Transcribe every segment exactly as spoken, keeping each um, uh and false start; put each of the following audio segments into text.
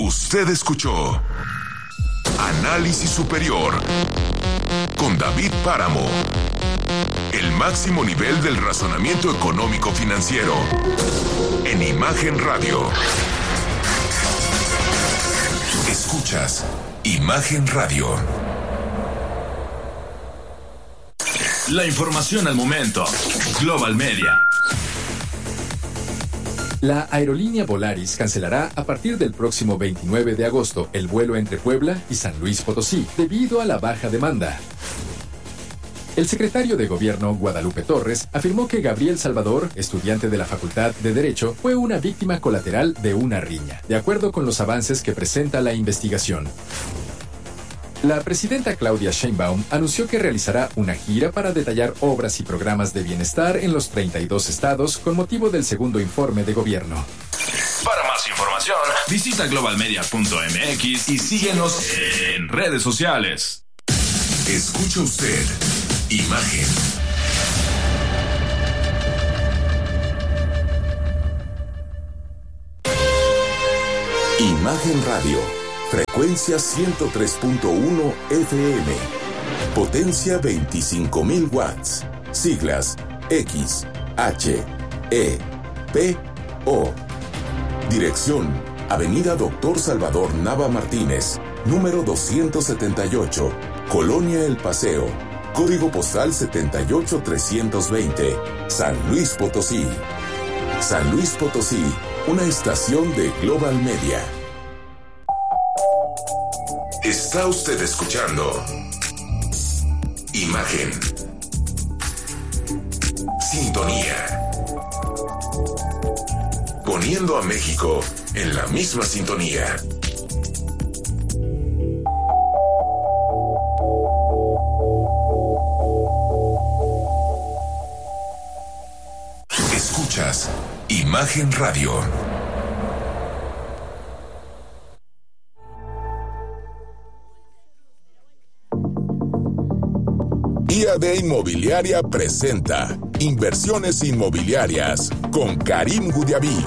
Usted escuchó Análisis Superior con David Páramo. El máximo nivel del razonamiento económico financiero en Imagen Radio. Escuchas Imagen Radio. La información al momento. Global Media. La aerolínea Volaris cancelará a partir del próximo veintinueve de agosto el vuelo entre Puebla y San Luis Potosí debido a la baja demanda. El secretario de Gobierno, Guadalupe Torres, afirmó que Gabriel Salvador, estudiante de la Facultad de Derecho, fue una víctima colateral de una riña, de acuerdo con los avances que presenta la investigación. La presidenta Claudia Sheinbaum anunció que realizará una gira para detallar obras y programas de bienestar en los treinta y dos estados con motivo del segundo informe de gobierno. Para más información, visita global media punto m x y síguenos en redes sociales. Escucha usted Imagen. Imagen Radio. Frecuencia ciento tres punto uno F M. Potencia veinticinco mil watts. Siglas X, H, E, P, O. Dirección: Avenida Doctor Salvador Nava Martínez, número doscientos setenta y ocho, Colonia El Paseo. Código postal setenta y ocho trescientos veinte, San Luis Potosí. San Luis Potosí, una estación de Global Media. Está usted escuchando Imagen. Sintonía. Poniendo a México en la misma sintonía. Escuchas Imagen Radio. I A D Inmobiliaria presenta Inversiones Inmobiliarias con Karim Goudiaby.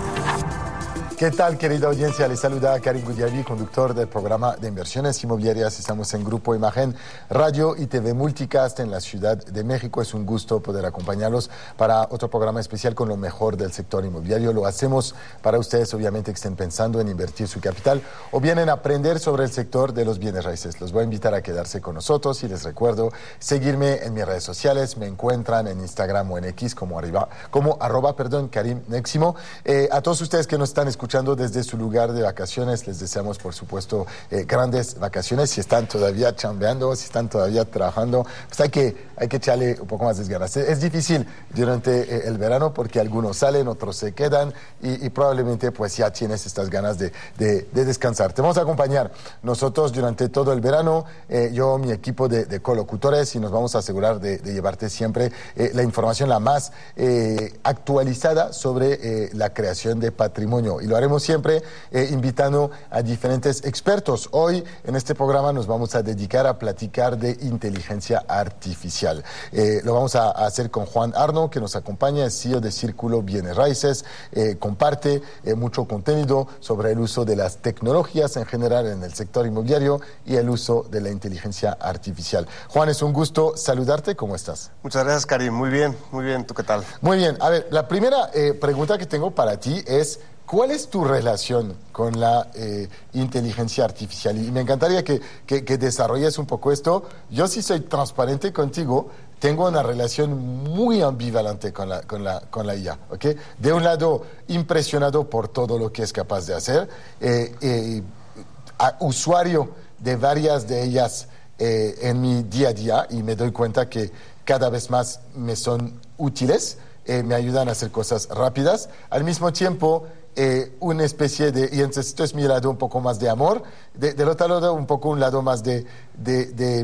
¿Qué tal, querida audiencia? Les saluda Karim Goudiaby, conductor del programa de inversiones inmobiliarias. Estamos en Grupo Imagen Radio y T V Multicast en la Ciudad de México. Es un gusto poder acompañarlos para otro programa especial con lo mejor del sector inmobiliario. Lo hacemos para ustedes, obviamente, que estén pensando en invertir su capital o bien en aprender sobre el sector de los bienes raíces. Los voy a invitar a quedarse con nosotros y les recuerdo seguirme en mis redes sociales. Me encuentran en Instagram o en X como, arriba, como arroba, perdón, Karim Neximo. Eh, a todos ustedes que nos están escuchando escuchando desde su lugar de vacaciones, les deseamos, por supuesto, eh, grandes vacaciones. Si están todavía chambeando, si están todavía trabajando, pues hay que, hay que echarle un poco más de ganas. Es, es difícil durante eh, el verano porque algunos salen, otros se quedan y, y probablemente pues ya tienes estas ganas de, de, de descansar. Te vamos a acompañar nosotros durante todo el verano, eh, yo, mi equipo de, de colocutores, y nos vamos a asegurar de, de llevarte siempre eh, la información la más eh, actualizada sobre eh, la creación de patrimonio. Y lo haremos siempre eh, invitando a diferentes expertos. Hoy en este programa nos vamos a dedicar a platicar de inteligencia artificial. Eh, lo vamos a, a hacer con Juan Arno, que nos acompaña, es C E O de Círculo Bienes Raíces. Eh, comparte eh, mucho contenido sobre el uso de las tecnologías en general en el sector inmobiliario y el uso de la inteligencia artificial. Juan, es un gusto saludarte. ¿Cómo estás? Muchas gracias, Karim. Muy bien, muy bien. ¿Tú qué tal? Muy bien. A ver, la primera eh, pregunta que tengo para ti es: ¿cuál es tu relación con la eh, inteligencia artificial? Y me encantaría que, que, que desarrolles un poco esto. Yo, si soy transparente contigo, tengo una relación muy ambivalente con la, con la, con la I A. ¿Okay? De un lado, impresionado por todo lo que es capaz de hacer. Eh, eh, a, usuario de varias de ellas eh, en mi día a día, y me doy cuenta que cada vez más me son útiles, eh, me ayudan a hacer cosas rápidas. Al mismo tiempo, Eh, una especie de, y entonces esto es mi lado un poco más de amor, de, del otro lado un poco un lado más de, de, de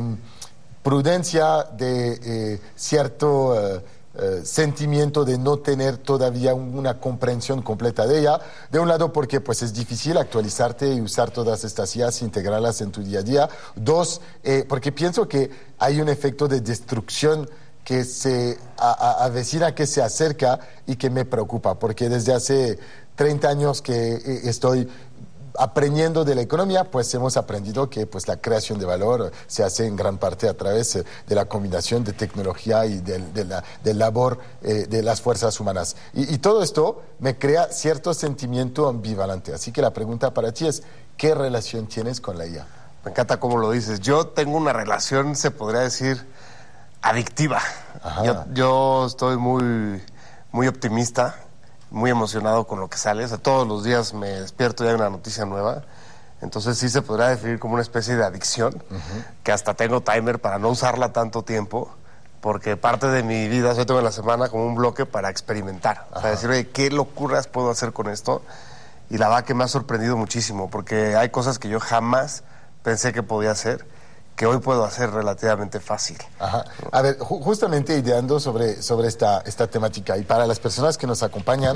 prudencia, de eh, cierto eh, eh, sentimiento de no tener todavía una comprensión completa de ella. De un lado porque pues es difícil actualizarte y usar todas estas I As, integrarlas en tu día a día. Dos, eh, porque pienso que hay un efecto de destrucción que se avecina, que se acerca y que me preocupa, porque desde hace treinta años que estoy aprendiendo de la economía, pues hemos aprendido que pues, la creación de valor se hace en gran parte a través eh, de la combinación de tecnología y de, de la de labor eh, de las fuerzas humanas. Y, y todo esto me crea cierto sentimiento ambivalente. Así que la pregunta para ti es, ¿qué relación tienes con la I A? Me encanta cómo lo dices. Yo tengo una relación, se podría decir, adictiva. Yo, yo estoy muy, muy optimista, muy emocionado con lo que sale. O sea, todos los días me despierto y hay una noticia nueva. Entonces sí se podría definir como una especie de adicción, uh-huh. que hasta tengo timer para no usarla tanto tiempo, porque parte de mi vida, yo tengo en la semana como un bloque para experimentar. Ajá. O sea, decir, oye, ¿qué locuras puedo hacer con esto? Y la verdad que me ha sorprendido muchísimo, porque hay cosas que yo jamás pensé que podía hacer, que hoy puedo hacer relativamente fácil. Ajá. A ver, ju- justamente ideando sobre, sobre esta, esta temática, y para las personas que nos acompañan,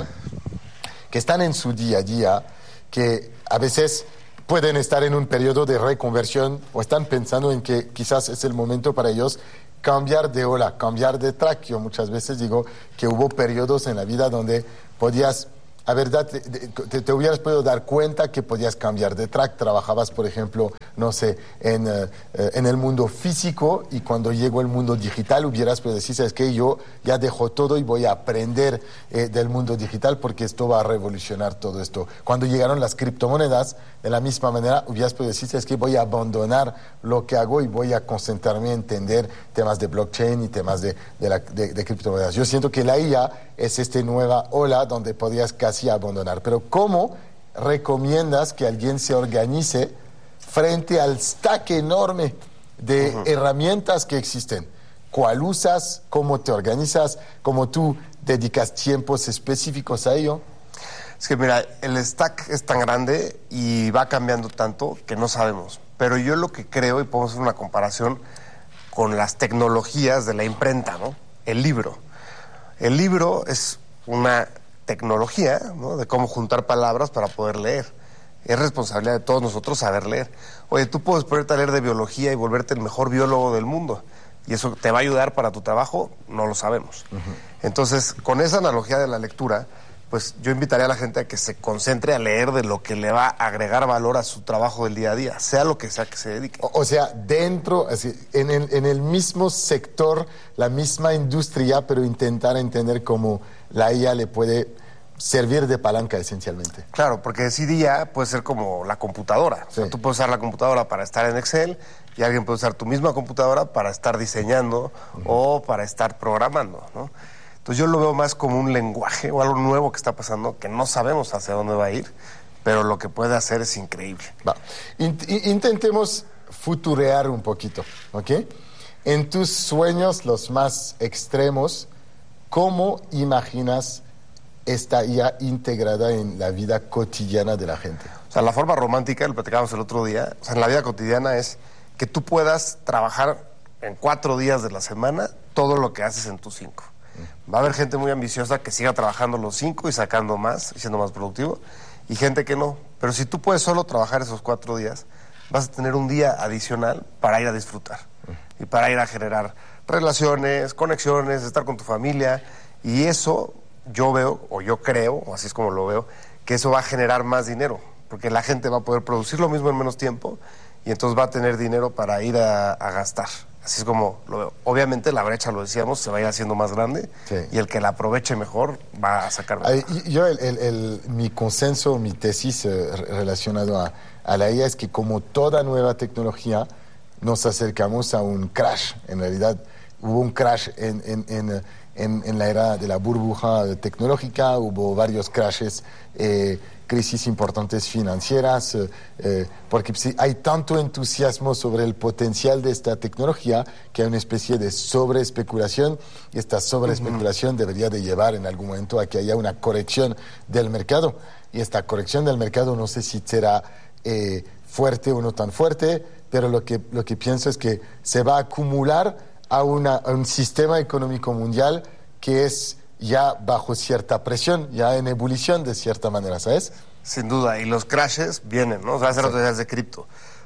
que están en su día a día, que a veces pueden estar en un periodo de reconversión o están pensando en que quizás es el momento para ellos cambiar de ola, cambiar de track. Yo muchas veces digo que hubo periodos en la vida donde podías, a verdad, te, te, te hubieras podido dar cuenta que podías cambiar de track. Trabajabas, por ejemplo, no sé, en, uh, en el mundo físico, y cuando llegó el mundo digital hubieras podido decir, es que yo ya dejo todo y voy a aprender eh, del mundo digital porque esto va a revolucionar todo esto. Cuando llegaron las criptomonedas, de la misma manera hubieras podido decir, es que voy a abandonar lo que hago y voy a concentrarme en entender temas de blockchain y temas de, de, la, de, de criptomonedas. Yo siento que la I A es esta nueva ola donde podías casi abandonar. Pero ¿cómo recomiendas que alguien se organice frente al stack enorme de uh-huh. herramientas que existen? ¿Cuál usas? ¿Cómo te organizas? ¿Cómo tú dedicas tiempos específicos a ello? Es que mira, el stack es tan grande y va cambiando tanto que no sabemos. Pero yo lo que creo, y podemos hacer una comparación con las tecnologías de la imprenta, ¿no? El libro. El libro es una tecnología, ¿no? De cómo juntar palabras para poder leer. Es responsabilidad de todos nosotros saber leer. Oye, tú puedes ponerte a leer de biología y volverte el mejor biólogo del mundo. ¿Y eso te va a ayudar para tu trabajo? No lo sabemos. Uh-huh. Entonces, con esa analogía de la lectura, pues yo invitaría a la gente a que se concentre a leer de lo que le va a agregar valor a su trabajo del día a día, sea lo que sea que se dedique. O, o sea, dentro, así, en, el, en el mismo sector, la misma industria, pero intentar entender cómo la I A le puede servir de palanca esencialmente. Claro, porque ese día puede ser como la computadora. Sí. O sea, tú puedes usar la computadora para estar en Excel y alguien puede usar tu misma computadora para estar diseñando uh-huh. o para estar programando, ¿no? Entonces yo lo veo más como un lenguaje o algo nuevo que está pasando, que no sabemos hacia dónde va a ir, pero lo que puede hacer es increíble. Va. Int- intentemos futurear un poquito, ¿ok? En tus sueños, los más extremos, ¿cómo imaginas esta I A integrada en la vida cotidiana de la gente? O sea, la forma romántica, lo platicábamos el otro día, o sea, en la vida cotidiana es que tú puedas trabajar en cuatro días de la semana todo lo que haces en tus cinco. Va a haber gente muy ambiciosa que siga trabajando los cinco y sacando más y siendo más productivo, y gente que no. Pero si tú puedes solo trabajar esos cuatro días, vas a tener un día adicional para ir a disfrutar y para ir a generar relaciones, conexiones, estar con tu familia, y eso yo veo, o yo creo, o así es como lo veo, que eso va a generar más dinero, porque la gente va a poder producir lo mismo en menos tiempo y entonces va a tener dinero para ir a, a gastar. Así es como lo veo. Obviamente la brecha, lo decíamos, se va a ir haciendo más grande, sí. y el que la aproveche mejor va a sacar más. Yo, el, el, el, mi consenso, mi tesis eh, relacionado a, a la I A es que como toda nueva tecnología nos acercamos a un crash. En realidad hubo un crash en, en, en, en, en la era de la burbuja tecnológica, hubo varios crashes, eh, crisis importantes financieras, eh, eh, porque sí, hay tanto entusiasmo sobre el potencial de esta tecnología que hay una especie de sobreespeculación, y esta sobreespeculación uh-huh. debería de llevar en algún momento a que haya una corrección del mercado, y esta corrección del mercado no sé si será eh, fuerte o no tan fuerte, pero lo que, lo que pienso es que se va a acumular a, una, a un sistema económico mundial que es ya bajo cierta presión, ya en ebullición de cierta manera, ¿sabes? Sin duda, y los crashes vienen, ¿no? O sea, hace rato decías de cripto.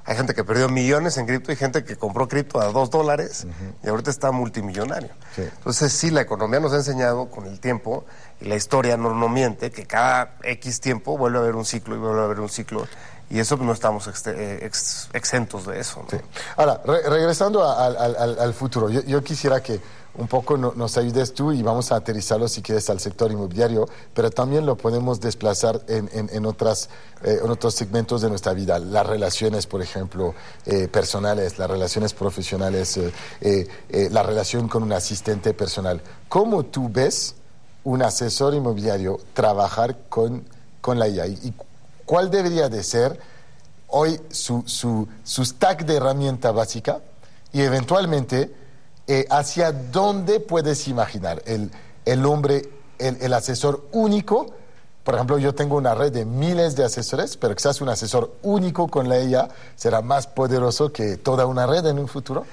Hay gente que perdió millones en cripto y gente que compró cripto a dos dólares uh-huh. y ahorita está multimillonario. Sí. Entonces, sí, la economía nos ha enseñado con el tiempo, y la historia no, no miente, que cada X tiempo vuelve a haber un ciclo y vuelve a haber un ciclo. Y eso no estamos ex, ex, exentos de eso, ¿no? Sí. Ahora, re, regresando a, a, al, al futuro, yo, yo quisiera que un poco no, nos ayudes tú y vamos a aterrizarlo si quieres al sector inmobiliario, pero también lo podemos desplazar en, en, en, otras, eh, en otros segmentos de nuestra vida. Las relaciones, por ejemplo, eh, personales, las relaciones profesionales, eh, eh, eh, la relación con un asistente personal. ¿Cómo tú ves un asesor inmobiliario trabajar con, con la I A? Y, ¿cuál debería de ser hoy su, su, su stack de herramienta básica y eventualmente eh, hacia dónde puedes imaginar el, el hombre, el, el asesor único? Por ejemplo, yo tengo una red de miles de asesores, pero quizás un asesor único con la I A será más poderoso que toda una red en un futuro.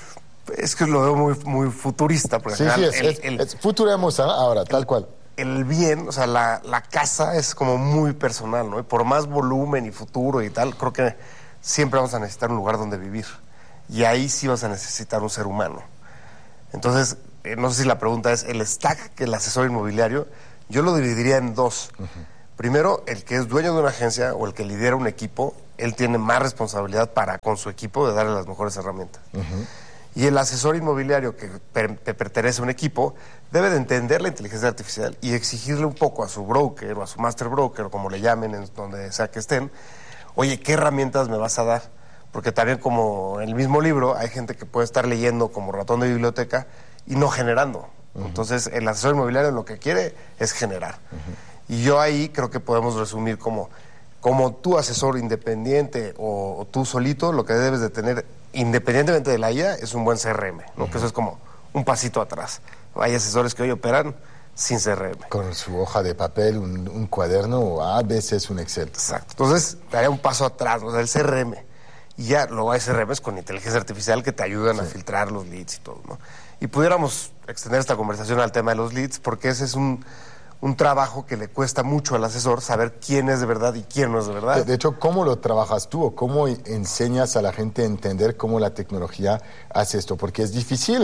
Es que lo veo muy, muy futurista. Porque sí, sí, es, el, es, el, es futuremos ¿eh? ahora, tal cual. El bien, o sea, la, la casa es como muy personal, ¿no? Y por más volumen y futuro y tal, creo que siempre vamos a necesitar un lugar donde vivir. Y ahí sí vas a necesitar un ser humano. Entonces, eh, no sé si la pregunta es, el stack que el asesor inmobiliario, yo lo dividiría en dos. Uh-huh. Primero, el que es dueño de una agencia o el que lidera un equipo, él tiene más responsabilidad para con su equipo de darle las mejores herramientas. Uh-huh. Y el asesor inmobiliario que per- pertenece a un equipo debe de entender la inteligencia artificial y exigirle un poco a su broker o a su master broker, o como le llamen, en donde sea que estén, oye, ¿qué herramientas me vas a dar? Porque también, como en el mismo libro, hay gente que puede estar leyendo como ratón de biblioteca y no generando. Uh-huh. Entonces, el asesor inmobiliario lo que quiere es generar. Uh-huh. Y yo ahí creo que podemos resumir como, como tu asesor independiente o, o tú solito, lo que debes de tener independientemente de la I A, es un buen C R M, ¿no? Uh-huh. Que eso es como un pasito atrás. Hay asesores que hoy operan sin C R M. Con su hoja de papel, un, un cuaderno o a veces un Excel. Exacto. Entonces, daría un paso atrás, o sea, el C R M. Y ya luego hay C R Ms con inteligencia artificial que te ayudan sí. a filtrar los leads y todo, ¿no? Y pudiéramos extender esta conversación al tema de los leads, porque ese es un... un trabajo que le cuesta mucho al asesor saber quién es de verdad y quién no es de verdad. De, de hecho, ¿cómo lo trabajas tú o cómo enseñas a la gente a entender cómo la tecnología hace esto? Porque es difícil,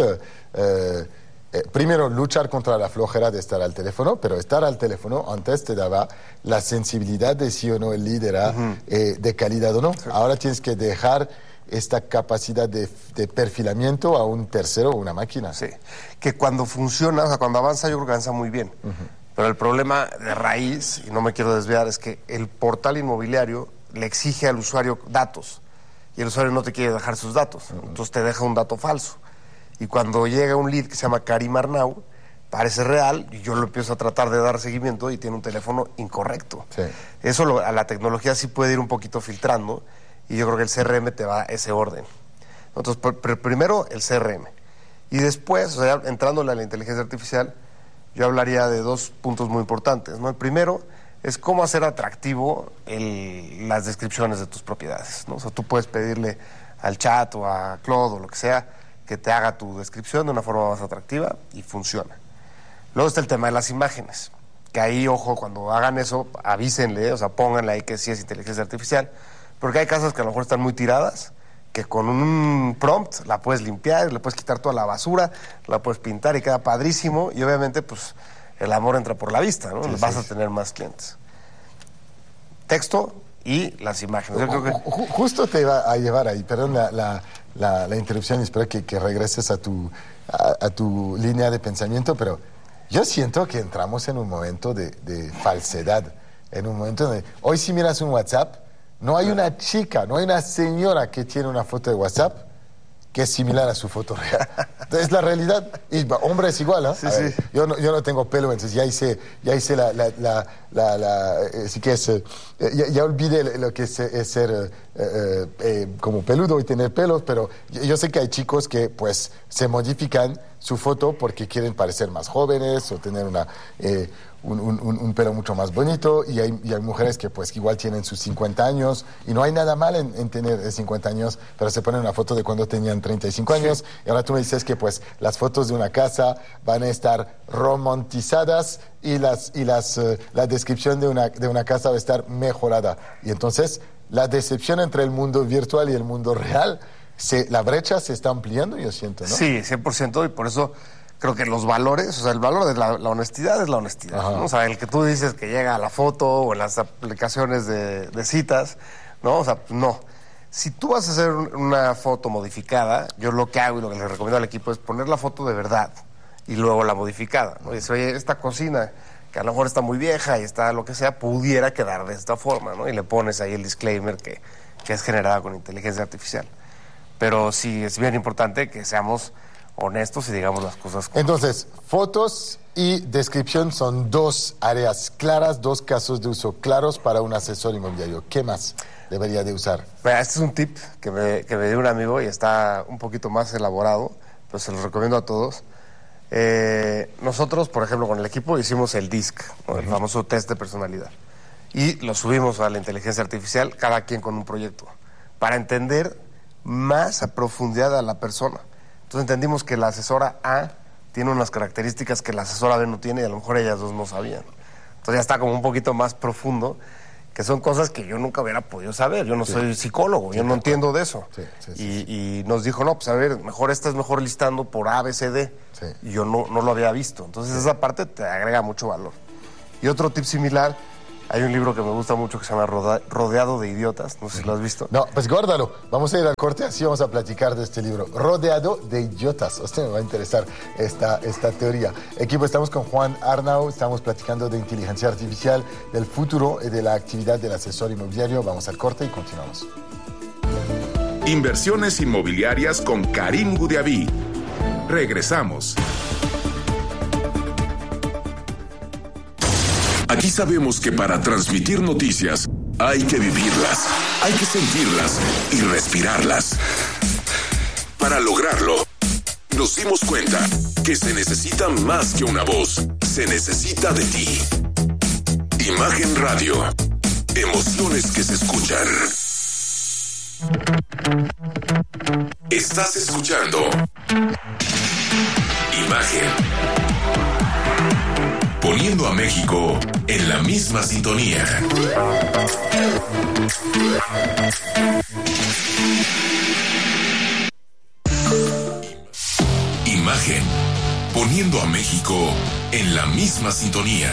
eh, eh, primero, luchar contra la flojera de estar al teléfono, pero estar al teléfono antes te daba la sensibilidad de si o no el líder era uh-huh. eh, de calidad o no. Sí. Ahora tienes que dejar esta capacidad de, de perfilamiento a un tercero o una máquina. Sí, que cuando funciona, o sea, cuando avanza, yo creo que avanza muy bien. Uh-huh. Pero el problema de raíz, y no me quiero desviar, es que el portal inmobiliario le exige al usuario datos y el usuario no te quiere dejar sus datos, uh-huh. entonces te deja un dato falso. Y cuando llega un lead que se llama Karim Arnau, parece real y yo lo empiezo a tratar de dar seguimiento y tiene un teléfono incorrecto. Sí. Eso lo, a la tecnología sí puede ir un poquito filtrando y yo creo que el C R M te va a ese orden. Entonces, pr- pr- primero el C R M y después, o sea, entrándole a la inteligencia artificial, yo hablaría de dos puntos muy importantes, ¿no? El primero es cómo hacer atractivo el, las descripciones de tus propiedades, ¿no? O sea, tú puedes pedirle al chat o a Claude o lo que sea que te haga tu descripción de una forma más atractiva y funciona. Luego está el tema de las imágenes, que ahí, ojo, cuando hagan eso, avísenle, o sea, pónganle ahí que sí es inteligencia artificial, porque hay casas que a lo mejor están muy tiradas, que con un prompt la puedes limpiar, le puedes quitar toda la basura, la puedes pintar y queda padrísimo, y obviamente pues el amor entra por la vista, ¿no? Sí, vas sí. a tener más clientes. Texto y las imágenes. Yo creo que... Justo te iba a llevar ahí, perdón la, la, la, la interrupción, y espero que, que regreses a tu, a, a tu línea de pensamiento, pero yo siento que entramos en un momento de, de falsedad, en un momento donde hoy si miras un WhatsApp, no hay una chica, no hay una señora que tiene una foto de WhatsApp que es similar a su foto real. Es la realidad. Y hombre es igual, ¿eh? Sí, sí. Yo no, yo no tengo pelo, entonces ya hice, ya hice la, la, la, la, la eh, sí que es, eh, ya, ya olvidé lo que es, es ser eh, eh, eh, como peludo y tener pelos, pero yo, yo sé que hay chicos que pues se modifican su foto porque quieren parecer más jóvenes o tener una, eh, un, un, un pelo mucho más bonito, y hay, y hay mujeres que pues igual tienen sus cincuenta años, y no hay nada mal en, en tener cincuenta años, pero se ponen una foto de cuando tenían treinta y cinco años, y ahora tú me dices que pues las fotos de una casa van a estar romantizadas y, las, y las, uh, la descripción de una, de una casa va a estar mejorada. Y entonces la decepción entre el mundo virtual y el mundo real, se, la brecha se está ampliando, yo siento, ¿no? Sí, cien por ciento, y por eso creo que los valores, o sea, el valor de la, la honestidad es la honestidad, ¿no? O sea, el que tú dices que llega a la foto o en las aplicaciones de, de citas, ¿no? O sea, no. Si tú vas a hacer una foto modificada, yo lo que hago y lo que le recomiendo al equipo es poner la foto de verdad y luego la modificada, ¿no? Y dice, oye, esta cocina, que a lo mejor está muy vieja y está lo que sea, pudiera quedar de esta forma, ¿no? Y le pones ahí el disclaimer que, que es generada con inteligencia artificial. Pero sí, es bien importante que seamos honestos y digamos las cosas como... Entonces, fotos y descripción son dos áreas claras, dos casos de uso claros para un asesor inmobiliario. ¿Qué más debería de usar? Mira, este es un tip que me, que me dio un amigo y está un poquito más elaborado, pues se los recomiendo a todos. Eh, nosotros, por ejemplo, con el equipo hicimos el D I S C, ¿no? El famoso test de personalidad, y lo subimos a la inteligencia artificial, cada quien con un proyecto, para entender más a profundidad a la persona. Entonces entendimos que la asesora A tiene unas características que la asesora B no tiene, y a lo mejor ellas dos no sabían. Entonces ya está como un poquito más profundo, que son cosas que yo nunca hubiera podido saber. Yo no sí. soy psicólogo, sí, yo no entiendo de eso. Sí, sí, sí, y, sí. y nos dijo, no, pues a ver, mejor esta es mejor listando por A, B, C, D. Sí. Y yo no, no lo había visto. Entonces sí. esa parte te agrega mucho valor. Y otro tip similar, hay un libro que me gusta mucho que se llama Rodeado de Idiotas, no sé si lo has visto. No, pues guárdalo, vamos a ir al corte, así vamos a platicar de este libro, Rodeado de Idiotas. A usted me va a interesar esta, esta teoría. Equipo, estamos con Juan Arnau, estamos platicando de inteligencia artificial, del futuro y de la actividad del asesor inmobiliario. Vamos al corte y continuamos. Inversiones inmobiliarias con Karim Goudiaby. Regresamos. Aquí sabemos que para transmitir noticias hay que vivirlas, hay que sentirlas y respirarlas. Para lograrlo, nos dimos cuenta que se necesita más que una voz, se necesita de ti. Imagen Radio, emociones que se escuchan. Estás escuchando Imagen, poniendo a México en la misma sintonía. Imagen, poniendo a México en la misma sintonía.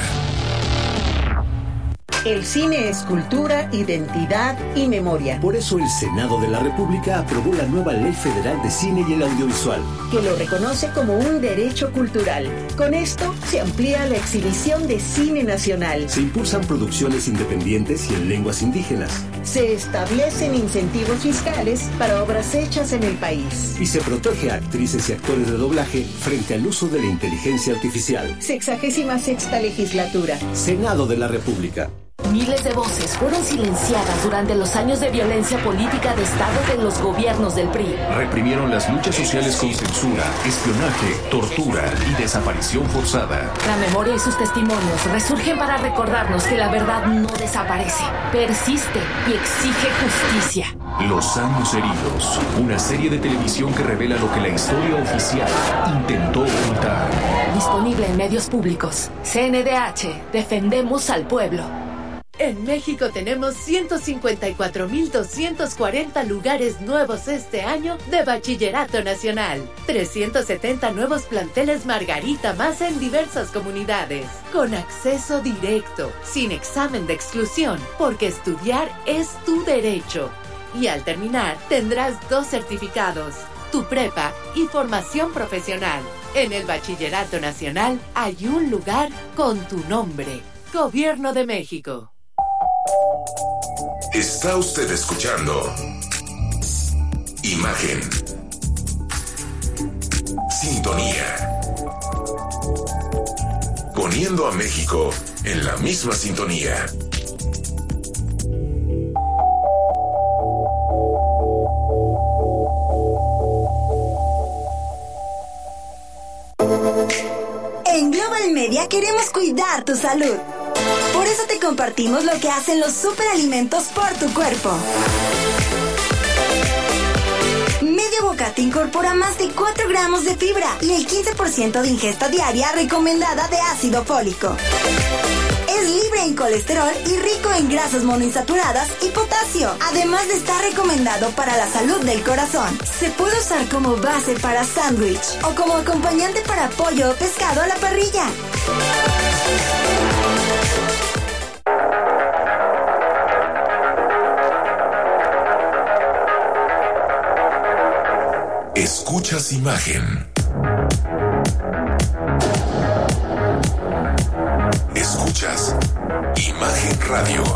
El cine es cultura, identidad y memoria. Por eso el Senado de la República aprobó la nueva Ley Federal de Cine y el Audiovisual, que lo reconoce como un derecho cultural. Con esto se amplía la exhibición de cine nacional. Se impulsan producciones independientes y en lenguas indígenas. Se establecen incentivos fiscales para obras hechas en el país. Y se protege a actrices y actores de doblaje frente al uso de la inteligencia artificial. Sexagésima sexta legislatura. Senado de la República. Miles de voces fueron silenciadas durante los años de violencia política de Estado de los gobiernos del P R I. Reprimieron las luchas sociales con censura, espionaje, tortura y desaparición forzada. La memoria y sus testimonios resurgen para recordarnos que la verdad no desaparece, persiste y exige justicia. Los años heridos, una serie de televisión que revela lo que la historia oficial intentó ocultar. Disponible en medios públicos. C N D H, defendemos al pueblo. En México tenemos ciento cincuenta y cuatro mil doscientos cuarenta lugares nuevos este año de Bachillerato Nacional. trescientos setenta nuevos planteles Margarita más en diversas comunidades. Con acceso directo, sin examen de exclusión, porque estudiar es tu derecho. Y al terminar, tendrás dos certificados, tu prepa y formación profesional. En el Bachillerato Nacional hay un lugar con tu nombre. Gobierno de México. Está usted escuchando Imagen, sintonía, poniendo a México en la misma sintonía. queremos cuidar tu salud. Por eso te compartimos lo que hacen los superalimentos por tu cuerpo. Medio bocata incorpora más de cuatro gramos de fibra y el quince por ciento de ingesta diaria recomendada de ácido fólico. Es libre en colesterol y rico en grasas monoinsaturadas y potasio, además de estar recomendado para la salud del corazón. Se puede usar como base para sándwich o como acompañante para pollo o pescado a la parrilla. Escuchas imagen. Escuchas Imagen Radio.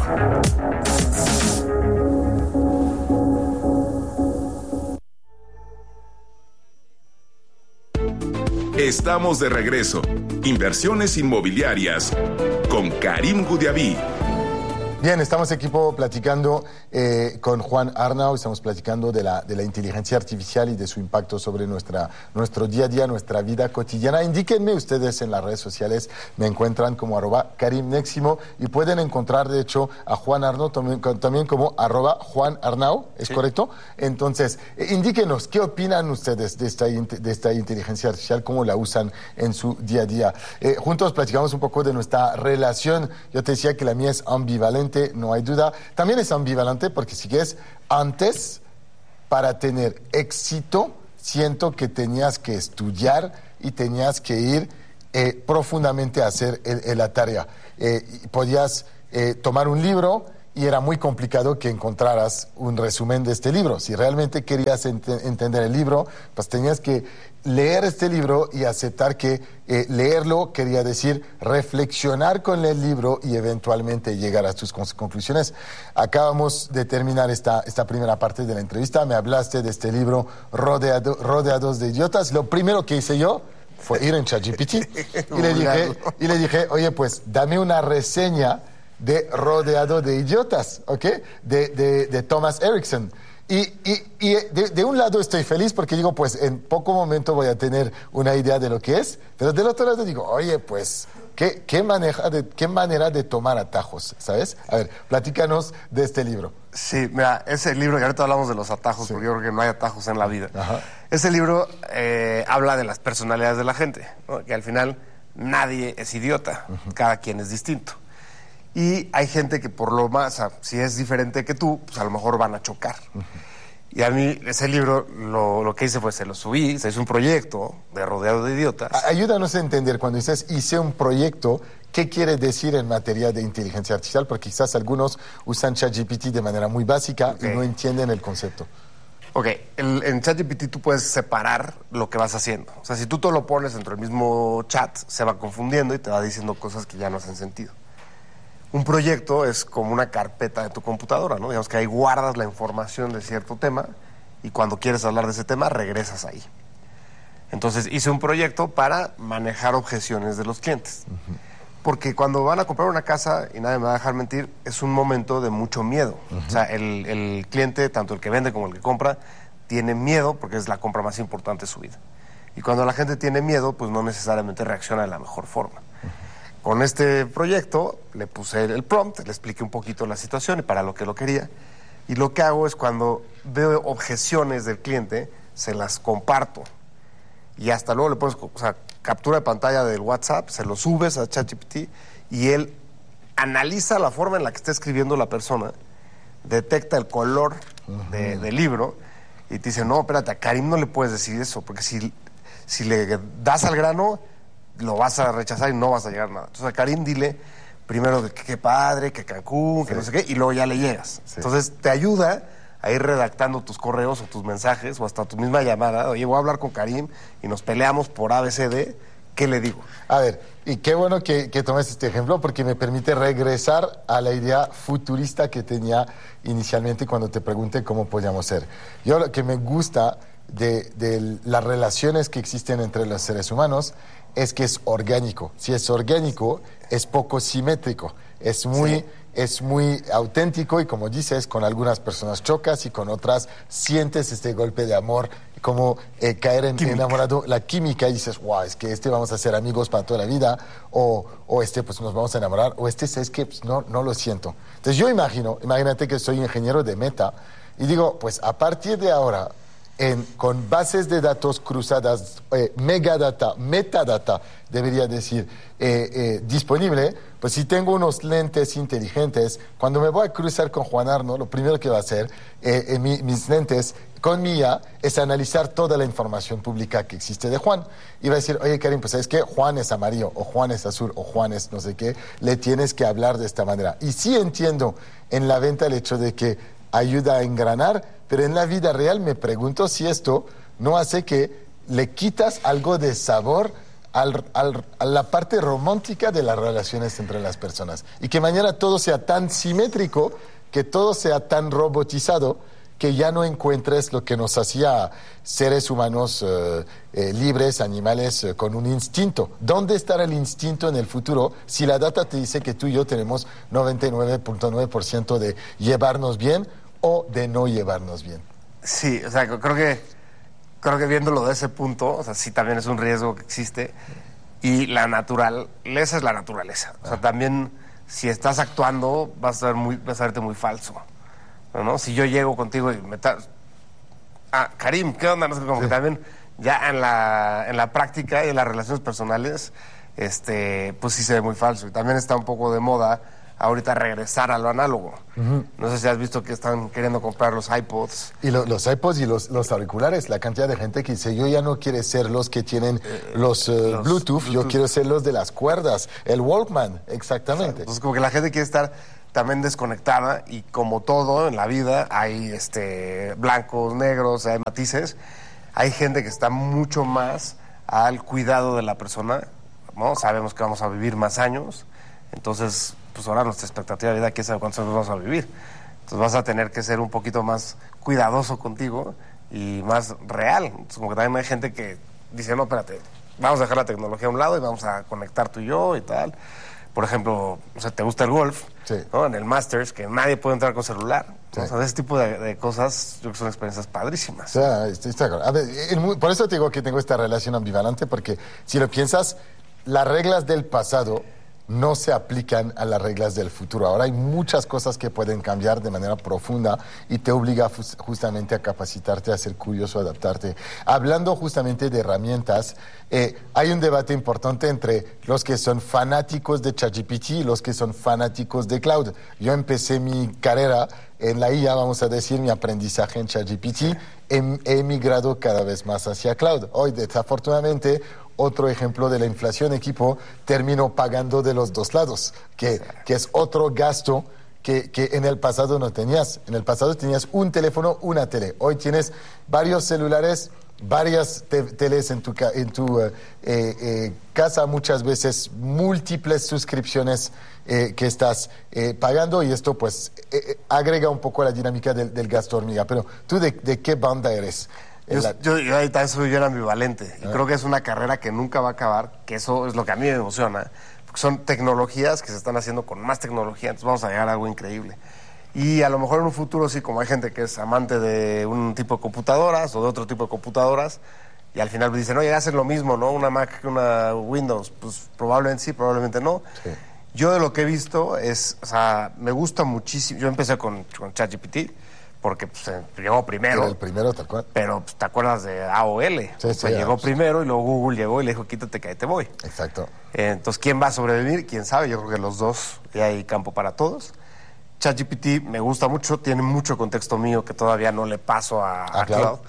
Estamos de regreso. Inversiones inmobiliarias con Karim Goudiaby. Bien, estamos equipo platicando eh, con Juan Arnau, estamos platicando de la, de la inteligencia artificial y de su impacto sobre nuestra, nuestro día a día, nuestra vida cotidiana. Indíquenme ustedes en las redes sociales, me encuentran como arroba Karim Neximo y pueden encontrar de hecho a Juan Arnau también, también como arroba Juan Arnau, ¿es sí. correcto? Entonces, eh, indíquenos, ¿qué opinan ustedes de esta, de esta inteligencia artificial? ¿Cómo la usan en su día a día? Eh, juntos platicamos un poco de nuestra relación. Yo te decía que la mía es ambivalente. No hay duda. También es ambivalente porque si quieres, antes, para tener éxito, siento que tenías que estudiar y tenías que ir eh, profundamente a hacer el, el, la tarea. Eh, podías eh, tomar un libro y era muy complicado que encontraras un resumen de este libro. Si realmente querías ent entender el libro, pues tenías que leer este libro y aceptar que eh, leerlo quería decir reflexionar con el libro y eventualmente llegar a tus conclusiones. Acabamos de terminar esta, esta primera parte de la entrevista. Me hablaste de este libro, Rodeado, Rodeados de Idiotas. Lo primero que hice yo fue ir en ChatGPT y, le dije, y le dije, oye, pues dame una reseña de Rodeado de Idiotas, ¿ok? De, de, de Thomas Erikson. Y, y, y de, de un lado estoy feliz porque digo, pues en poco momento voy a tener una idea de lo que es, pero del otro lado digo, oye, pues, ¿qué, qué, maneja de, qué manera de tomar atajos, ¿sabes? A ver, platícanos de este libro. Sí, mira, ese libro, y ahorita hablamos de los atajos, sí. porque yo creo que no hay atajos en la vida. Ajá. Ese libro eh, habla de las personalidades de la gente, ¿no? Que al final nadie es idiota, uh-huh. cada quien es distinto. Y hay gente que por lo más, o sea, si es diferente que tú, pues a lo mejor van a chocar. Uh-huh. Y a mí ese libro lo, lo que hice fue, se lo subí, se hizo un proyecto de Rodeado de Idiotas. Ayúdanos a entender, cuando dices hice un proyecto, ¿qué quiere decir en materia de inteligencia artificial? Porque quizás algunos usan ChatGPT de manera muy básica okay. y no entienden el concepto. Ok, el, en ChatGPT tú puedes separar lo que vas haciendo. O sea, si tú todo lo pones dentro del mismo chat, se va confundiendo y te va diciendo cosas que ya no hacen sentido. Un proyecto es como una carpeta de tu computadora, ¿no? Digamos que ahí guardas la información de cierto tema y cuando quieres hablar de ese tema, regresas ahí. Entonces, hice un proyecto para manejar objeciones de los clientes. Uh-huh. Porque cuando van a comprar una casa, y nadie me va a dejar mentir, es un momento de mucho miedo. Uh-huh. O sea, el, el cliente, tanto el que vende como el que compra, tiene miedo porque es la compra más importante de su vida. Y cuando la gente tiene miedo, pues no necesariamente reacciona de la mejor forma. Uh-huh. Con este proyecto le puse el prompt, le expliqué un poquito la situación y para lo que lo quería. Y lo que hago es cuando veo objeciones del cliente, se las comparto. Y hasta luego le pones, o sea, captura de pantalla del WhatsApp, se lo subes a ChatGPT y él analiza la forma en la que está escribiendo la persona, detecta el color uh-huh. de, del libro y te dice, no, espérate, a Karim no le puedes decir eso, porque si, si le das al grano, lo vas a rechazar y no vas a llegar a nada. Entonces a Karim dile primero que qué padre, que Cancún, sí. que no sé qué, y luego ya le llegas. Sí. Entonces te ayuda a ir redactando tus correos o tus mensajes o hasta tu misma llamada. Oye, voy a hablar con Karim y nos peleamos por A B C D. ¿Qué le digo? A ver, y qué bueno que, que tomes este ejemplo porque me permite regresar a la idea futurista que tenía inicialmente cuando te pregunté cómo podíamos ser. Yo lo que me gusta de, de las relaciones que existen entre los seres humanos es que es orgánico. Si es orgánico, es poco simétrico. Es muy... Sí. es muy auténtico y como dices, con algunas personas chocas y con otras sientes este golpe de amor, como eh, caer en, enamorado, la química y dices, wow, es que este vamos a ser amigos para toda la vida, o, o este pues nos vamos a enamorar, o este es que pues, no, no lo siento. Entonces yo imagino, imagínate que soy ingeniero de Meta y digo, pues a partir de ahora, En, con bases de datos cruzadas, eh, megadata, metadata, debería decir, eh, eh, disponible, pues si tengo unos lentes inteligentes, cuando me voy a cruzar con Juan Arno, lo primero que va a hacer eh, eh, mi, mis lentes con mi I A es analizar toda la información pública que existe de Juan. Y va a decir, oye, Karim, pues ¿sabes qué? Juan es amarillo, o Juan es azul, o Juan es no sé qué, le tienes que hablar de esta manera. Y sí entiendo en la venta el hecho de que ayuda a engranar, pero en la vida real me pregunto si esto no hace que le quitas algo de sabor al, al, a la parte romántica de las relaciones entre las personas. Y que mañana todo sea tan simétrico, que todo sea tan robotizado, que ya no encuentres lo que nos hacía seres humanos eh, eh, libres, animales eh, con un instinto. ¿Dónde estará el instinto en el futuro si la data te dice que tú y yo tenemos noventa y nueve punto nueve por ciento de llevarnos bien o de no llevarnos bien? Sí, o sea, creo que creo que viéndolo de ese punto, o sea, sí también es un riesgo que existe, y la naturaleza es la naturaleza. O sea, ah. también si estás actuando vas a ver muy, vas a verte muy falso, ¿no? Si yo llego contigo y me ta... ah, Karim, ¿qué onda? No sé, como sí. que también ya en la en la práctica y en las relaciones personales, este, pues sí se ve muy falso. Y también está un poco de moda ahorita regresar a lo análogo. Uh-huh. No sé si has visto que están queriendo comprar los iPods. Y lo, los iPods y los, los auriculares, la cantidad de gente que dice, yo ya no quiero ser los que tienen eh, los, uh, los Bluetooth, Bluetooth, yo quiero ser los de las cuerdas, el Walkman, exactamente. Entonces como que la gente quiere estar también desconectada, y como todo en la vida hay este blancos, negros, hay matices. Hay gente que está mucho más al cuidado de la persona, ¿no? Sabemos que vamos a vivir más años, entonces pues ahora nuestra expectativa de vida, quién sabe cuántos años vamos a vivir. Entonces vas a tener que ser un poquito más cuidadoso contigo y más real. Entonces, como que también hay gente que dice, no, espérate, vamos a dejar la tecnología a un lado y vamos a conectar tú y yo y tal. Por ejemplo, o sea, te gusta el golf, sí. ¿no? En el Masters, que nadie puede entrar con celular. Sí. O sea, ese tipo de, de cosas, yo creo que son experiencias padrísimas. O sea, estoy, estoy a ver, el, por eso te digo que tengo esta relación ambivalente, porque si lo piensas, las reglas del pasado no se aplican a las reglas del futuro. Ahora hay muchas cosas que pueden cambiar de manera profunda y te obliga justamente a capacitarte, a ser curioso, a adaptarte. Hablando justamente de herramientas, eh, hay un debate importante entre los que son fanáticos de ChatGPT y los que son fanáticos de cloud. Yo empecé mi carrera en la I A, vamos a decir, mi aprendizaje en ChatGPT, he, he migrado cada vez más hacia cloud. Hoy, desafortunadamente, otro ejemplo de la inflación, equipo, termino pagando de los dos lados, que, que es otro gasto que, que en el pasado no tenías. En el pasado tenías un teléfono, una tele. Hoy tienes varios celulares, varias te teles en tu, en tu eh, eh, casa, muchas veces múltiples suscripciones eh, que estás eh, pagando, y esto pues eh, agrega un poco a la dinámica del, del gasto hormiga. Pero tú, ¿de, de qué banda eres? Yo, yo, yo ahorita soy yo era ambivalente, y ah. creo que es una carrera que nunca va a acabar, que eso es lo que a mí me emociona, porque son tecnologías que se están haciendo con más tecnología, entonces vamos a llegar a algo increíble. Y a lo mejor en un futuro, sí, como hay gente que es amante de un tipo de computadoras o de otro tipo de computadoras, y al final dicen, oye, hacen lo mismo, ¿no? Una Mac que una Windows, pues probablemente sí, probablemente no. Sí. Yo de lo que he visto es, o sea, me gusta muchísimo, yo empecé con, con ChatGPT, porque pues, llegó primero. Era el primero, tal cual. Pero pues, te acuerdas de A O L. Sí, o sea, sí, llegó pues. primero y luego Google llegó y le dijo, quítate que ahí te voy. Exacto. Eh, entonces, ¿quién va a sobrevivir? ¿Quién sabe? Yo creo que los dos, ya hay campo para todos. ChatGPT me gusta mucho, tiene mucho contexto mío que todavía no le paso a, ah, a claro. Cloud.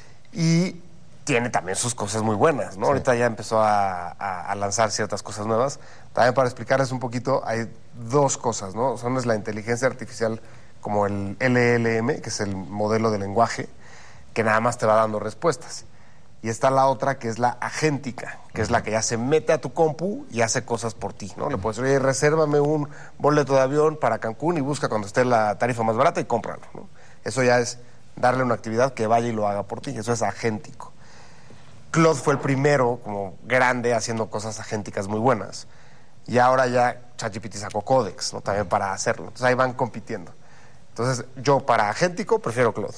Y tiene también sus cosas muy buenas, ¿no? Sí. Ahorita ya empezó a, a, a lanzar ciertas cosas nuevas. También para explicarles un poquito, hay dos cosas, ¿no? Son es la inteligencia artificial, como el L L M, que es el modelo de lenguaje, que nada más te va dando respuestas. Y está la otra, que es la agéntica, que es la que ya se mete a tu compu y hace cosas por ti, ¿no? Le puedes decir, oye, resérvame un boleto de avión para Cancún y busca cuando esté la tarifa más barata y cómpralo, ¿no? Eso ya es darle una actividad que vaya y lo haga por ti. Eso es agéntico. Claude fue el primero, como grande, haciendo cosas agénticas muy buenas. Y ahora ya ChatGPT sacó Codex, ¿no? También para hacerlo. Entonces ahí van compitiendo. Entonces yo para agéntico prefiero Claude.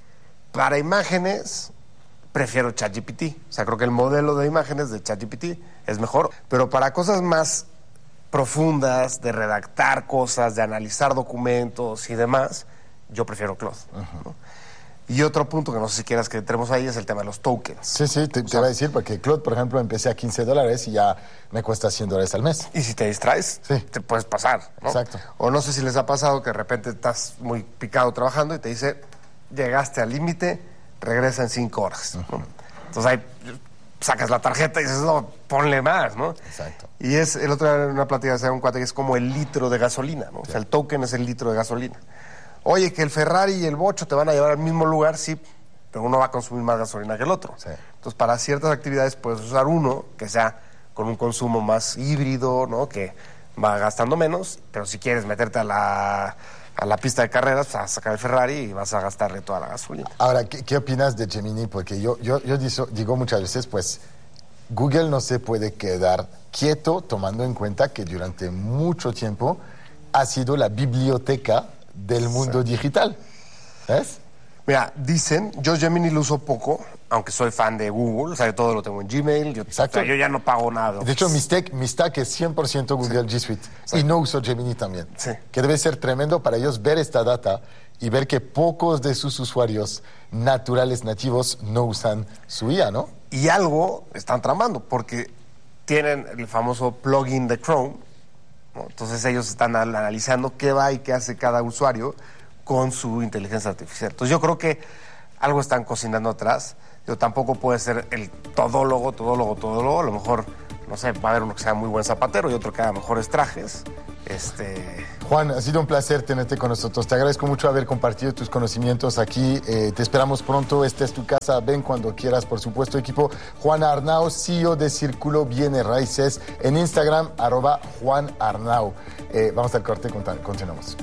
Para imágenes prefiero ChatGPT. O sea, creo que el modelo de imágenes de ChatGPT es mejor. Pero para cosas más profundas, de redactar cosas, de analizar documentos y demás, yo prefiero Claude, uh-huh. ¿no? Y otro punto que no sé si quieras que entremos ahí es el tema de los tokens. Sí, sí, te, te iba a decir, porque Claude, por ejemplo, empecé a quince dólares y ya me cuesta cien dólares al mes. Y si te distraes, sí. te puedes pasar, ¿no? Exacto. O no sé si les ha pasado que de repente estás muy picado trabajando y te dice, llegaste al límite, regresa en cinco horas. Uh-huh. ¿no? Entonces ahí sacas la tarjeta y dices, no, ponle más, ¿no? Exacto. Y es, el otro día en una plática de un cuate que es como el litro de gasolina, ¿no? Sí. O sea, el token es el litro de gasolina. Oye, que el Ferrari y el Bocho te van a llevar al mismo lugar, sí, pero uno va a consumir más gasolina que el otro. Sí. Entonces, para ciertas actividades puedes usar uno que sea con un consumo más híbrido, ¿no? Que va gastando menos, pero si quieres meterte a la, a la pista de carreras, pues vas a sacar el Ferrari y vas a gastarle toda la gasolina. Ahora, ¿qué, qué opinas de Gemini? Porque yo, yo, yo digo, digo muchas veces, pues, Google no se puede quedar quieto tomando en cuenta que durante mucho tiempo ha sido la biblioteca del mundo sí. digital. ¿Ves? Mira, dicen, yo Gemini lo uso poco, aunque soy fan de Google, o sea, yo todo lo tengo en Gmail, yo, Exacto. O sea, yo ya no pago nada. De hecho, mi stack, mi stack es cien por ciento Google sí. G Suite sí. y no uso Gemini también. Sí. Que debe ser tremendo para ellos ver esta data y ver que pocos de sus usuarios naturales nativos no usan su I A, ¿no? Y algo están tramando, porque tienen el famoso plugin de Chrome, ¿no? Entonces ellos están analizando qué va y qué hace cada usuario con su inteligencia artificial. Entonces yo creo que algo están cocinando atrás. Yo tampoco puede ser el todólogo, todólogo, todólogo. A lo mejor, no sé, va a haber uno que sea muy buen zapatero y otro que haga mejores trajes. Este... Juan, ha sido un placer tenerte con nosotros. Te agradezco mucho haber compartido tus conocimientos aquí. Eh, te esperamos pronto. Esta es tu casa. Ven cuando quieras, por supuesto, equipo. Juan Arnau, C E O de Círculo Bienes Raíces. En Instagram, arroba Juan Arnau. Eh, vamos al corte, continuamos.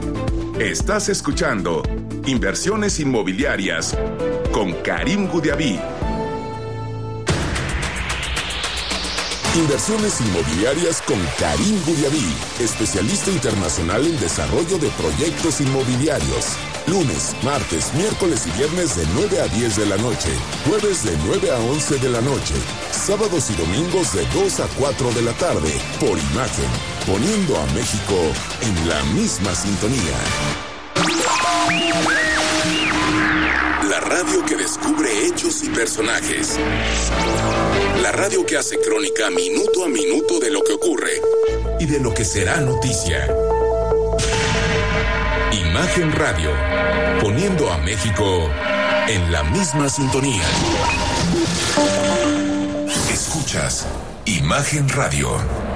Estás escuchando Inversiones Inmobiliarias con Karim Gudiaví. Inversiones Inmobiliarias con Karim Gudiaví, especialista internacional en desarrollo de proyectos inmobiliarios. Lunes, martes, miércoles y viernes de nueve a diez de la noche. Jueves de nueve a once de la noche. Sábados y domingos de dos a cuatro de la tarde. Por Imagen, poniendo a México en la misma sintonía. La radio que descubre hechos y personajes. La radio que hace crónica minuto a minuto de lo que ocurre y de lo que será noticia. Imagen Radio, poniendo a México en la misma sintonía. Escuchas Imagen Radio.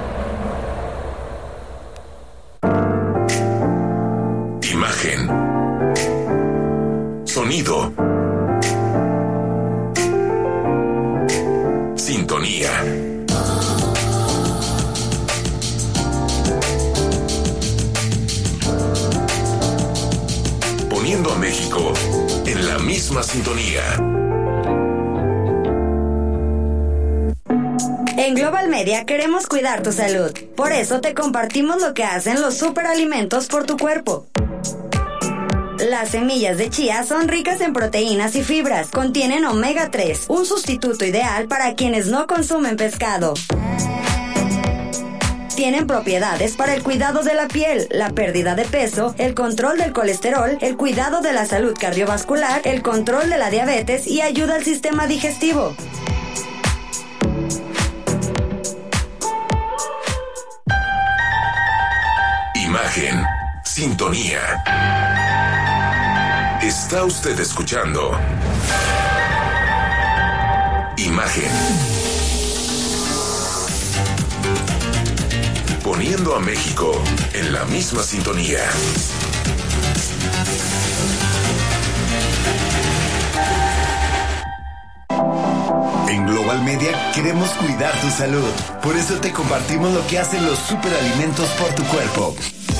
Imagen. Sonido. Sintonía. Poniendo a México en la misma sintonía. En Global Media queremos cuidar tu salud. Por eso te compartimos lo que hacen los superalimentos por tu cuerpo. Las semillas de chía son ricas en proteínas y fibras. Contienen omega tres, un sustituto ideal para quienes no consumen pescado. Tienen propiedades para el cuidado de la piel, la pérdida de peso, el control del colesterol, el cuidado de la salud cardiovascular, el control de la diabetes y ayuda al sistema digestivo. Imagen, sintonía. Está usted escuchando Imagen. Poniendo a México en la misma sintonía. En Global Media queremos cuidar tu salud. Por eso te compartimos lo que hacen los superalimentos por tu cuerpo.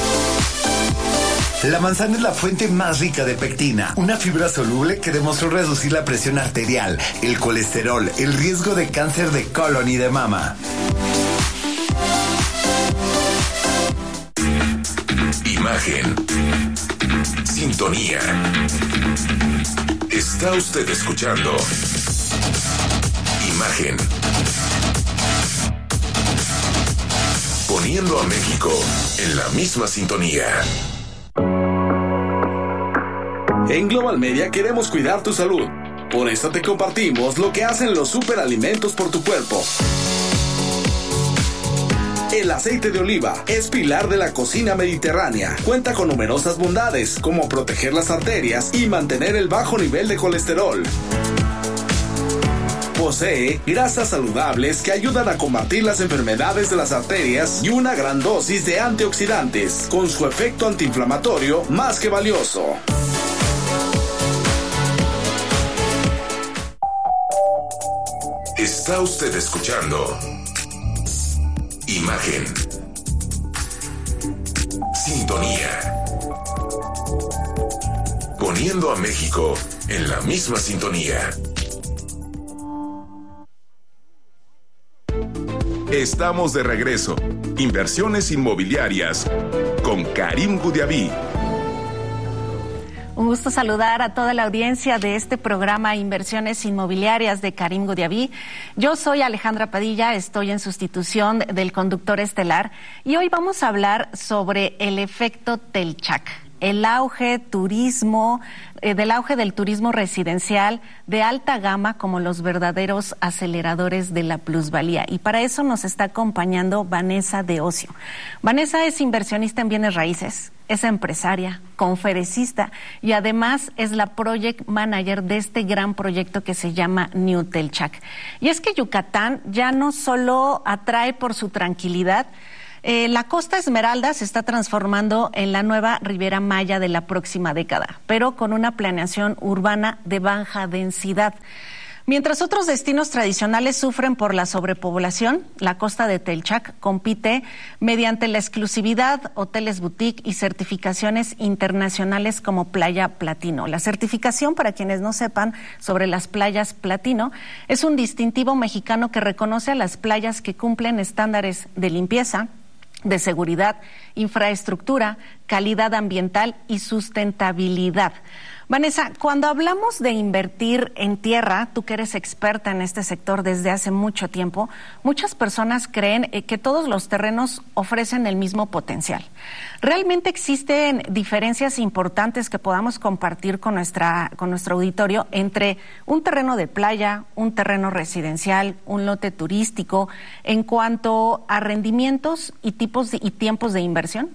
La manzana es la fuente más rica de pectina, una fibra soluble que demostró reducir la presión arterial, el colesterol, el riesgo de cáncer de colon y de mama. Imagen. Sintonía. Está usted escuchando Imagen. Poniendo a México en la misma sintonía. En Global Media queremos cuidar tu salud. Por eso te compartimos lo que hacen los superalimentos por tu cuerpo. El aceite de oliva es pilar de la cocina mediterránea. Cuenta con numerosas bondades, como proteger las arterias y mantener el bajo nivel de colesterol. Posee grasas saludables que ayudan a combatir las enfermedades de las arterias y una gran dosis de antioxidantes, con su efecto antiinflamatorio más que valioso. Está usted escuchando Imagen. Sintonía. Poniendo a México en la misma sintonía. Estamos de regreso. Inversiones inmobiliarias con Karim Gudiaví. Un gusto saludar a toda la audiencia de este programa Inversiones Inmobiliarias de Karim Gudiaví. Yo soy Alejandra Padilla, estoy en sustitución del conductor estelar y hoy vamos a hablar sobre el efecto Telchac, el auge turismo, eh, del auge del turismo residencial de alta gama como los verdaderos aceleradores de la plusvalía. Y para eso nos está acompañando Vanessa de Ocio. Vanessa es inversionista en bienes raíces, es empresaria, conferencista y además es la project manager de este gran proyecto que se llama New Telchac. Y es que Yucatán ya no solo atrae por su tranquilidad. Eh, la Costa Esmeralda se está transformando en la nueva Riviera Maya de la próxima década, pero con una planeación urbana de baja densidad. Mientras otros destinos tradicionales sufren por la sobrepoblación, la costa de Telchac compite mediante la exclusividad, hoteles boutique y certificaciones internacionales como Playa Platino. La certificación, para quienes no sepan sobre las playas Platino, es un distintivo mexicano que reconoce a las playas que cumplen estándares de limpieza, de seguridad, infraestructura, calidad ambiental y sustentabilidad. Vanessa, cuando hablamos de invertir en tierra, tú que eres experta en este sector desde hace mucho tiempo, muchas personas creen eh, que todos los terrenos ofrecen el mismo potencial. ¿Realmente existen diferencias importantes que podamos compartir con nuestra, con nuestro auditorio entre un terreno de playa, un terreno residencial, un lote turístico, en cuanto a rendimientos y tipos de, y tiempos de inversión?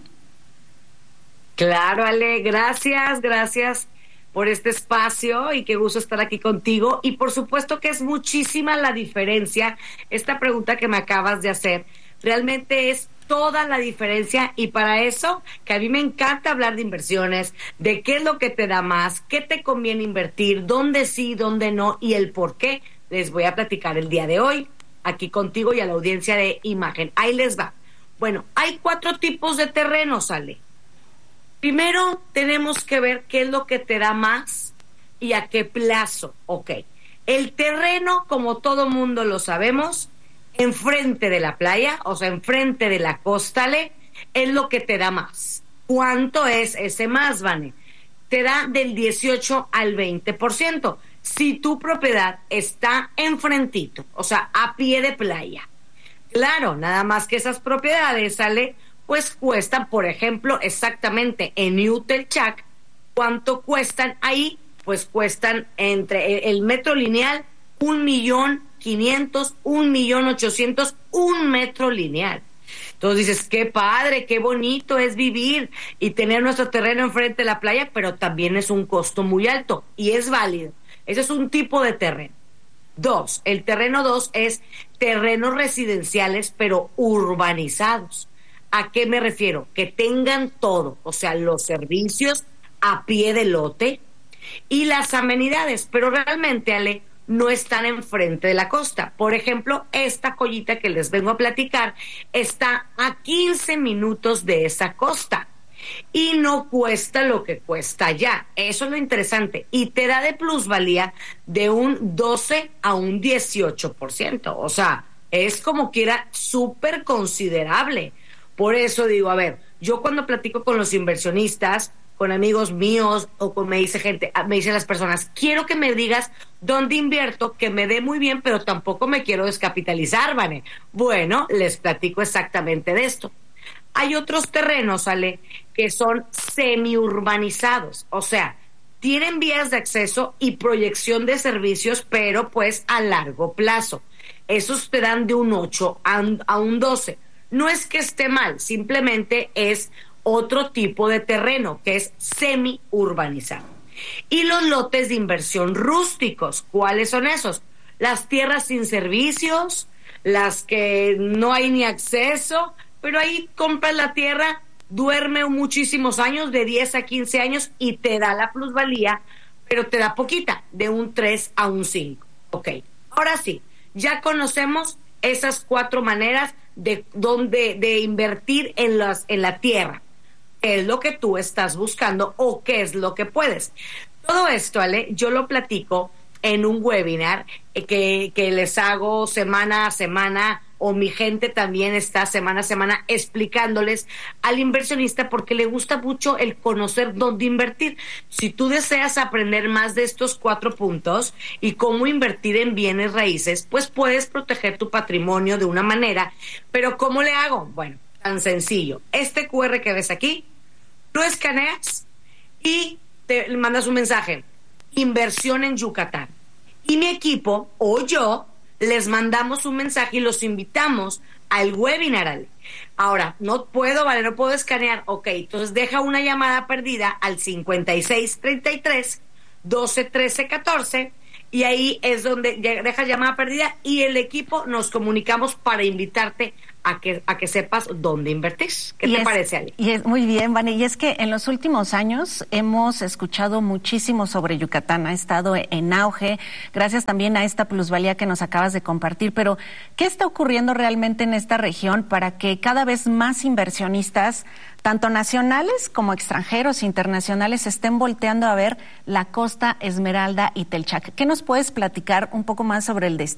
Claro, Ale, gracias, gracias por este espacio y qué gusto estar aquí contigo. Y por supuesto que es muchísima la diferencia. Esta pregunta que me acabas de hacer realmente es toda la diferencia, y para eso que a mí me encanta hablar de inversiones, de qué es lo que te da más, qué te conviene invertir, dónde sí, dónde no y el por qué, les voy a platicar el día de hoy aquí contigo y a la audiencia de Imagen. Ahí les va. Bueno, hay cuatro tipos de terrenos, Ale. Primero, tenemos que ver qué es lo que te da más y a qué plazo. Ok. El terreno, como todo mundo lo sabemos, enfrente de la playa, o sea, enfrente de la costa, ¿le? Es lo que te da más. ¿Cuánto es ese más, Vane? Te da del dieciocho al veinte por ciento. Si tu propiedad está enfrentito, o sea, a pie de playa. Claro, nada más que esas propiedades, ¿sale? Pues cuestan, por ejemplo, exactamente en New Telchac, ¿cuánto cuestan ahí? Pues cuestan entre el metro lineal, un millón quinientos, un millón ochocientos, un metro lineal. Entonces dices, qué padre, qué bonito es vivir y tener nuestro terreno enfrente de la playa, pero también es un costo muy alto y es válido. Ese es un tipo de terreno. Dos, el terreno dos es terrenos residenciales, pero urbanizados. ¿A qué me refiero? Que tengan todo, o sea, los servicios a pie de lote y las amenidades, pero realmente, Ale, no están enfrente de la costa. Por ejemplo, esta joyita que les vengo a platicar está a quince minutos de esa costa y no cuesta lo que cuesta allá. Eso es lo interesante. Y te da de plusvalía de un doce a un dieciocho por ciento. O sea, es como quiera súper considerable. Por eso digo, a ver, Yo cuando platico con los inversionistas, con amigos míos o con me dice gente, me dicen las personas, quiero que me digas dónde invierto, que me dé muy bien, pero tampoco me quiero descapitalizar, Vane. Bueno, les platico exactamente de esto. Hay otros terrenos, Ale, que son semi-urbanizados, o sea, tienen vías de acceso y proyección de servicios, pero pues a largo plazo. Esos te dan de un ocho a un doce. No es que esté mal, simplemente es otro tipo de terreno que es semi-urbanizado. Y los lotes de inversión rústicos, ¿cuáles son esos? Las tierras sin servicios, las que no hay ni acceso, pero ahí compras la tierra, duerme muchísimos años, de diez a quince años, y te da la plusvalía, pero te da poquita, de un tres a un cinco. Ok, ahora sí, ya conocemos esas cuatro maneras de, donde, de invertir en, las, en la tierra. ¿Qué es lo que tú estás buscando o qué es lo que puedes? Todo esto, Ale, yo lo platico en un webinar que, que les hago semana a semana, o mi gente también está semana a semana explicándoles al inversionista, porque le gusta mucho el conocer dónde invertir. Si tú deseas aprender más de estos cuatro puntos y cómo invertir en bienes raíces, pues puedes proteger tu patrimonio de una manera. Pero ¿cómo le hago? Bueno, tan sencillo. Este cu erre que ves aquí, lo escaneas y te mandas un mensaje: inversión en Yucatán. Y mi equipo o yo les mandamos un mensaje y los invitamos al webinar, Ale. Ahora, no puedo, vale, no puedo escanear. Ok, entonces deja una llamada perdida al cincuenta y seis treinta y tres doce trece catorce, y ahí es donde deja llamada perdida y el equipo nos comunicamos para invitarte a que a que sepas dónde invertir. ¿Qué y te es, parece, Ale? Y es muy bien, Vane. Y es que en los últimos años hemos escuchado muchísimo sobre Yucatán. Ha estado en auge, gracias también a esta plusvalía que nos acabas de compartir. Pero, ¿qué está ocurriendo realmente en esta región para que cada vez más inversionistas, tanto nacionales como extranjeros, internacionales, estén volteando a ver la Costa Esmeralda y Telchac? ¿Qué nos puedes platicar un poco más sobre el destino?